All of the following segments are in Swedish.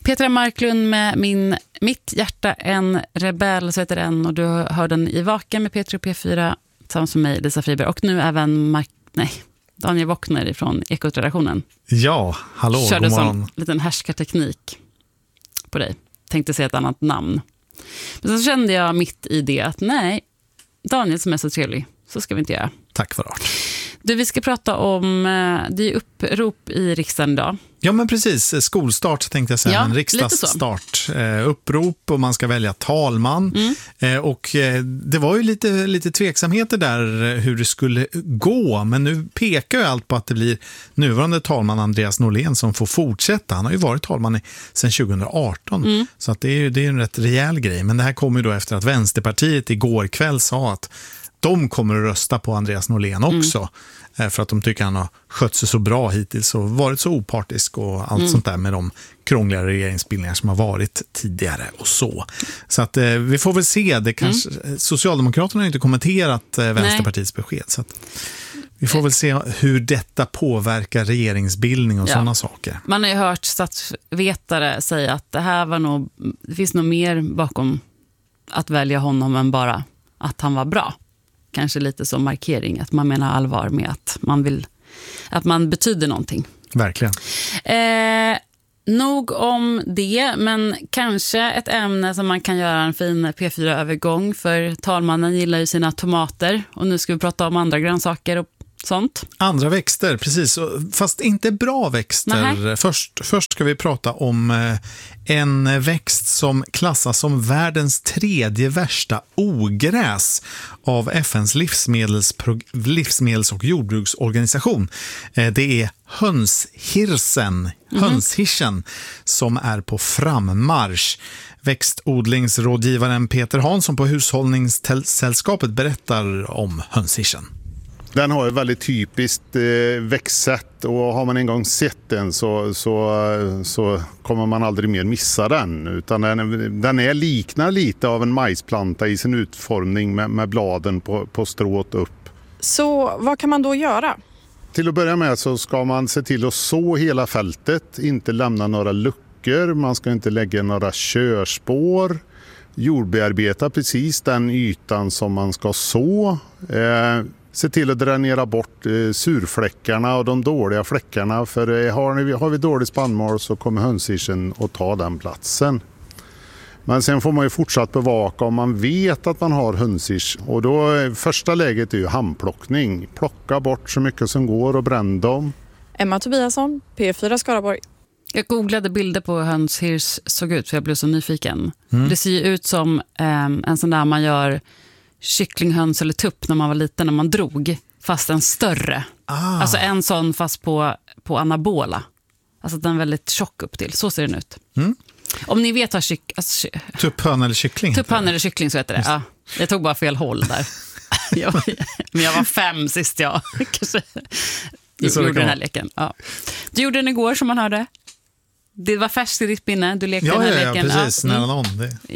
Petra Marklund med Mitt hjärta en rebell, så heter den. Och du hör den i Vaken med Petri och P4 tillsammans med mig, Lisa Friberg. Och nu även Daniel Wockner från Ekot-redaktionen. Ja, hallå, körde god morgon. som liten härskarteknik på dig. Tänkte säga ett annat namn. Men så kände jag mitt i det att nej, Daniel som är så trevlig, så ska vi inte göra. Tack för art. Du, vi ska prata om, det är upprop i riksdagen idag. Ja, men precis. Skolstart tänkte jag säga. Ja, en riksdagsstart. Upprop och man ska välja talman. Och det var ju lite tveksamheter där hur det skulle gå. Men nu pekar ju allt på att det blir nuvarande talman Andreas Norlén som får fortsätta. Han har ju varit talman sedan 2018. Så att det är en rätt rejäl grej. Men det här kommer ju då efter att Vänsterpartiet igår kväll sa att de kommer att rösta på Andreas Norlén också. För att de tycker han har skött sig så bra hittills och varit så opartisk och allt sånt där med de krångliga regeringsbildningar som har varit tidigare och så. Så att vi får väl se. Det kanske, Socialdemokraterna har inte kommenterat Vänsterpartiets besked. Så att vi får väl se hur detta påverkar regeringsbildning och sådana saker. Man har ju hört statsvetare säga att det finns nog mer bakom att välja honom än bara att han var bra. Kanske lite som markering, att man menar allvar med att man betyder någonting. Verkligen. Nog om det, men kanske ett ämne som man kan göra en fin P4-övergång, för talmannen gillar ju sina tomater och nu ska vi prata om andra grönsaker och sånt. Andra växter, precis. Fast inte bra växter. Först ska vi prata om en växt som klassas som världens 3:e värsta ogräs av FNs livsmedels- och jordbruksorganisation. Det är hönshirsen som är på frammarsch. Växtodlingsrådgivaren Peter Hansson på Hushållningssällskapet berättar om hönshirsen. Den har ett väldigt typiskt växtsätt, och har man en gång sett den så kommer man aldrig mer missa den. Utan den liknar lite av en majsplanta i sin utformning med bladen på strået upp. Så vad kan man då göra? Till att börja med så ska man se till att så hela fältet, inte lämna några luckor, man ska inte lägga några körspår. Jordbearbeta precis den ytan som man ska så. Se till att dränera bort surfläckarna och de dåliga fläckarna. För har vi dålig spannmål så kommer hönshirsen att ta den platsen. Men sen får man ju fortsatt bevaka om man vet att man har hönshirs. Och då första läget är ju handplockning. Plocka bort så mycket som går och bränn dem. Emma Tobiasson, P4 Skaraborg. Jag googlade bilder på hur hönshirs såg ut för jag blev så nyfiken. Det ser ju ut som en sån där man gör kycklinghöns eller tupp när man var liten, när man drog, fast en större. Alltså en sån fast på anabola. Alltså den är väldigt tjock upp till. Så ser den ut. Om ni vet vad tupphön eller kyckling. Tupphön eller kyckling, så heter det. Ja, jag tog bara fel håll där. Men jag var 5 sist jag kanske gjorde den här leken. Ja. Du gjorde den igår som man hörde. Det var färskt i ditt minne. Du lekte den här leken. Ja, precis. Nära någon.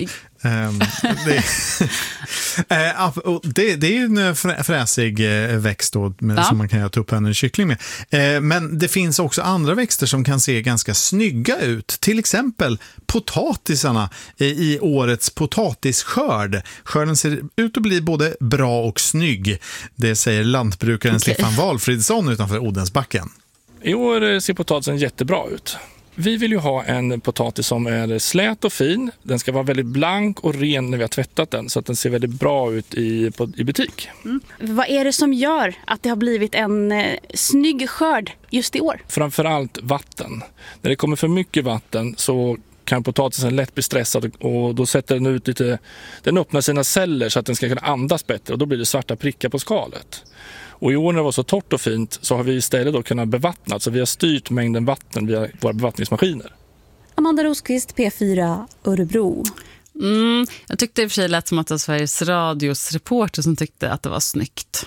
Det är ju en fräsig växt då, som man kan göra tupphön eller kyckling med. Men det finns också andra växter som kan se ganska snygga ut. Till exempel potatisarna i årets potatisskörd. Skörden ser ut att bli både bra och snygg. Det säger lantbrukaren Stefan Walfridsson utanför Odensbacken. I år ser potatisen jättebra ut. Vi vill ju ha en potatis som är slät och fin. Den ska vara väldigt blank och ren när vi har tvättat den, så att den ser väldigt bra ut i butik. Vad är det som gör att det har blivit en snygg skörd just i år? Framförallt vatten. När det kommer för mycket vatten så kan potatisen lätt bli stressad och då sätter den ut den öppnar sina celler så att den ska kunna andas bättre, och då blir det svarta prickar på skalet. Och i år när det var så torrt och fint så har vi istället då kunnat bevattna. Så vi har styrt mängden vatten via våra bevattningsmaskiner. Amanda Rosqvist, P4 Örebro. Jag tyckte i och för sig lät som att det var Sveriges Radios reporter som tyckte att det var snyggt.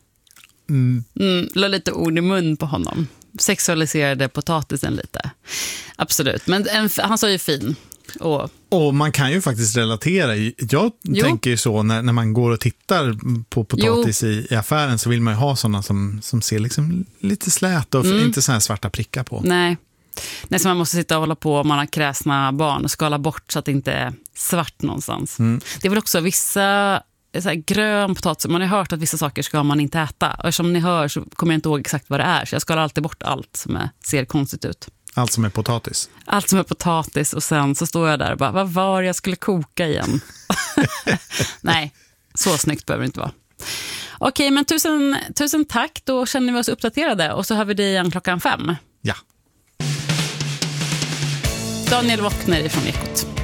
La lite ord i mun på honom. Sexualiserade potatisen lite. Absolut. Men han sa ju fin. Och man kan ju faktiskt relatera. Jag tänker ju så när man går och tittar på potatis i affären, så vill man ju ha sådana som ser liksom lite slät och inte så här svarta prickar på. Nej, Nej, så man måste sitta och hålla på om man har kräsna barn och skala bort så att det inte är svart någonstans. Det är väl också vissa så här, grön potatis. Man har hört att vissa saker ska man inte äta. Och som ni hör så kommer jag inte ihåg exakt vad det är. Så jag skalar alltid bort allt som ser konstigt ut. Allt som är potatis? Allt som är potatis, och sen så står jag där och bara, vad var jag skulle koka igen? Nej, så snyggt behöver det inte vara. Okej, men tusen tack. Då känner vi oss uppdaterade och så har vi det igen 5:00. Ja. Daniel Wockner från Ekot.